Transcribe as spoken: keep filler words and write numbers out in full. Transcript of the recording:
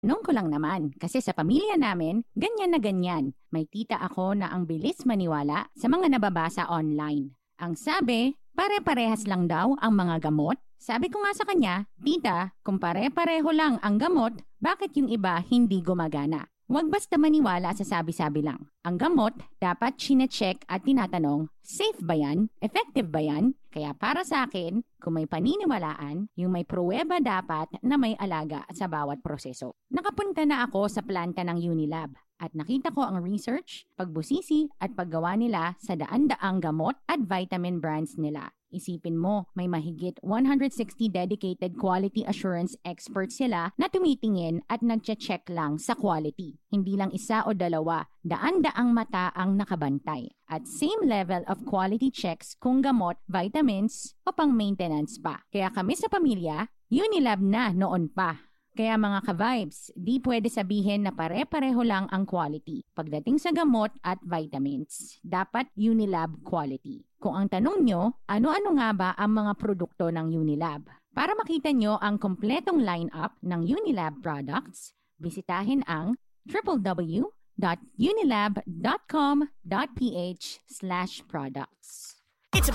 Nung ko lang naman, kasi sa pamilya namin, ganyan na ganyan. May tita ako na ang bilis maniwala sa mga nababasa online. Ang sabi, pare-parehas lang daw ang mga gamot. Sabi ko nga sa kanya, tita, kung pare-pareho lang ang gamot, bakit yung iba hindi gumagana? Huwag basta maniwala sa sabi-sabi lang. Ang gamot, dapat chine-check at tinatanong, safe ba yan? Effective ba yan? Kaya para sa akin, kung may paniniwalaan, yung may pruweba dapat na may alaga sa bawat proseso. Nakapunta na ako sa planta ng Unilab at nakita ko ang research, pagbusisi at paggawa nila sa daan-daang gamot at vitamin brands nila. Isipin mo, may mahigit one hundred sixty dedicated quality assurance experts sila na tumitingin at nagche-check lang sa quality. Hindi lang isa o dalawa, daan-daang mata ang nakabantay. At same level of quality checks kung gamot, vitamins o pang maintenance pa. Kaya kami sa pamilya, Unilab na noon pa. Kaya mga ka-vibes, di pwede sabihin na pare-pareho lang ang quality. Pagdating sa gamot at vitamins, dapat Unilab quality. Kung ang tanong nyo, ano-ano nga ba ang mga produkto ng Unilab? Para makita nyo ang kompletong lineup ng Unilab products, bisitahin ang w w w dot unilab dot com dot p h slash products.